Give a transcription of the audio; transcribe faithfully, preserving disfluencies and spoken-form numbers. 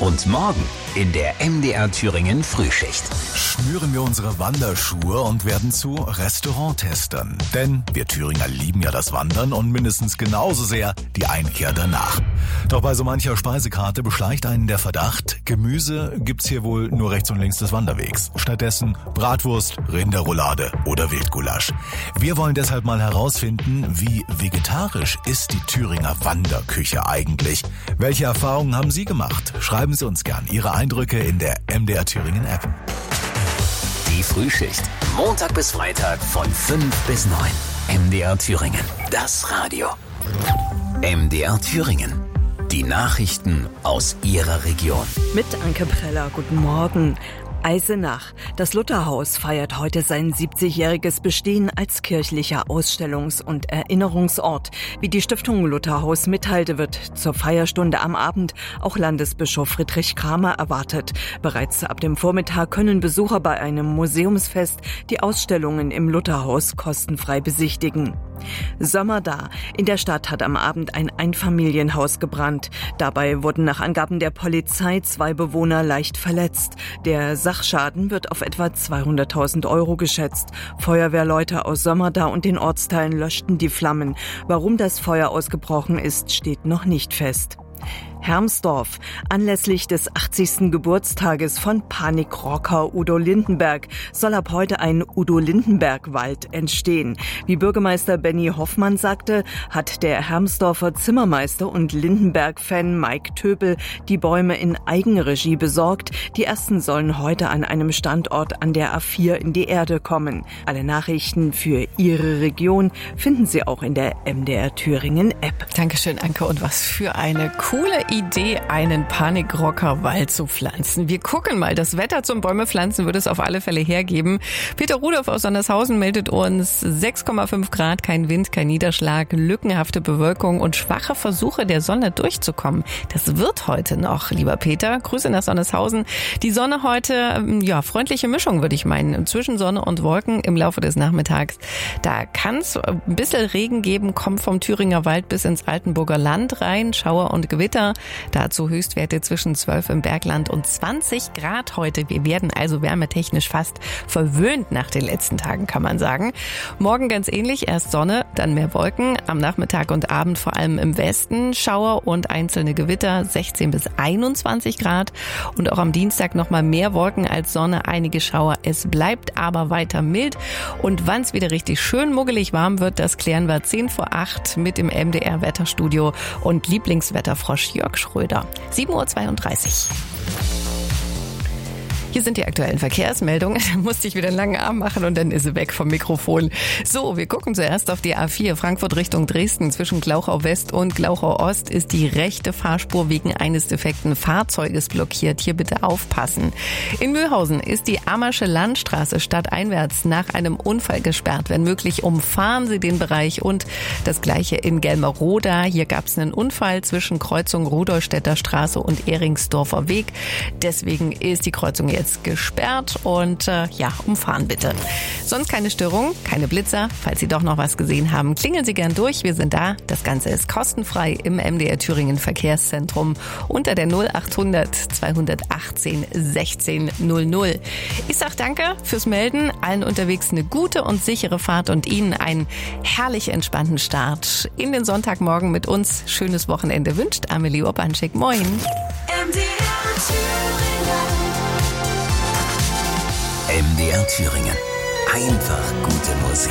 Und morgen in der M D R Thüringen Frühschicht. Schnüren wir unsere Wanderschuhe und werden zu Restauranttestern. Denn wir Thüringer lieben ja das Wandern und mindestens genauso sehr die Einkehr danach. Doch bei so mancher Speisekarte beschleicht einen der Verdacht, Gemüse gibt's hier wohl nur rechts und links des Wanderwegs. Stattdessen Bratwurst, Rinderroulade oder Wildgulasch. Wir wollen deshalb mal herausfinden, wie vegetarisch ist die Thüringer Wanderküche eigentlich? Welche Erfahrungen haben Sie gemacht? Schreiben Sie uns gern Ihre Eindrücke in der M D R Thüringen App. Die Frühschicht. Montag bis Freitag von fünf bis neun. M D R Thüringen. Das Radio. M D R Thüringen. Die Nachrichten aus Ihrer Region. Mit Anke Preller. Guten Morgen. Eisenach. Das Lutherhaus feiert heute sein siebzigjähriges Bestehen als kirchlicher Ausstellungs- und Erinnerungsort. Wie die Stiftung Lutherhaus mitteilte, wird zur Feierstunde am Abend auch Landesbischof Friedrich Kramer erwartet. Bereits ab dem Vormittag können Besucher bei einem Museumsfest die Ausstellungen im Lutherhaus kostenfrei besichtigen. Sommer da. In der Stadt hat am Abend ein Einfamilienhaus gebrannt. Dabei wurden nach Angaben der Polizei zwei Bewohner leicht verletzt. Der Sachschaden wird auf etwa zweihunderttausend Euro geschätzt. Feuerwehrleute aus Sommerda und den Ortsteilen löschten die Flammen. Warum das Feuer ausgebrochen ist, steht noch nicht fest. Hermsdorf. Anlässlich des achtzigsten Geburtstages von Panikrocker Udo Lindenberg soll ab heute ein Udo-Lindenberg-Wald entstehen. Wie Bürgermeister Benny Hoffmann sagte, hat der Hermsdorfer Zimmermeister und Lindenberg-Fan Mike Töpel die Bäume in Eigenregie besorgt. Die ersten sollen heute an einem Standort an der A vier in die Erde kommen. Alle Nachrichten für Ihre Region finden Sie auch in der M D R Thüringen App. Dankeschön, Anke. Und was für eine coole Idee, einen Panikrocker-Wald zu pflanzen. Wir gucken mal, das Wetter zum Bäume pflanzen würde es auf alle Fälle hergeben. Peter Rudolph aus Sondershausen meldet uns sechs Komma fünf Grad, kein Wind, kein Niederschlag, lückenhafte Bewölkung und schwache Versuche der Sonne durchzukommen. Das wird heute noch, lieber Peter. Grüße nach Sondershausen. Die Sonne heute, ja, freundliche Mischung, würde ich meinen. Zwischen Sonne und Wolken im Laufe des Nachmittags. Da kann es ein bisschen Regen geben, kommt vom Thüringer Wald bis ins Altenburger Land rein, Schauer und Gewitter. Dazu Höchstwerte zwischen zwölf im Bergland und zwanzig Grad heute. Wir werden also wärmetechnisch fast verwöhnt nach den letzten Tagen, kann man sagen. Morgen ganz ähnlich, erst Sonne, dann mehr Wolken. Am Nachmittag und Abend vor allem im Westen Schauer und einzelne Gewitter, sechzehn bis einundzwanzig Grad. Und auch am Dienstag nochmal mehr Wolken als Sonne, einige Schauer. Es bleibt aber weiter mild. Und wann es wieder richtig schön muggelig warm wird, das klären wir zehn vor acht mit dem M D R Wetterstudio und Lieblingswetterfrosch Jörg Schröder. sieben Uhr zweiunddreißig. Hier sind die aktuellen Verkehrsmeldungen. Da musste ich wieder einen langen Arm machen und dann ist sie weg vom Mikrofon. So, wir gucken zuerst auf die A vier Frankfurt Richtung Dresden. Zwischen Glauchau West und Glauchau Ost ist die rechte Fahrspur wegen eines defekten Fahrzeuges blockiert. Hier bitte aufpassen. In Mühlhausen ist die Ammersche Landstraße stadteinwärts nach einem Unfall gesperrt. Wenn möglich, umfahren Sie den Bereich und das gleiche in Gelmeroda. Hier gab es einen Unfall zwischen Kreuzung Rudolstädter Straße und Ehringsdorfer Weg. Deswegen ist die Kreuzung jetzt gesperrt und äh, ja, umfahren bitte. Sonst keine Störung, keine Blitzer. Falls Sie doch noch was gesehen haben, klingeln Sie gern durch. Wir sind da. Das Ganze ist kostenfrei im M D R Thüringen Verkehrszentrum unter der null achthundert zweihundertachtzehn sechzehn null null. Ich sag danke fürs Melden. Allen unterwegs eine gute und sichere Fahrt und Ihnen einen herrlich entspannten Start in den Sonntagmorgen mit uns. Schönes Wochenende wünscht Amelie Opanschik. Moin. M D R Thüringen. M D R Thüringen. Einfach gute Musik.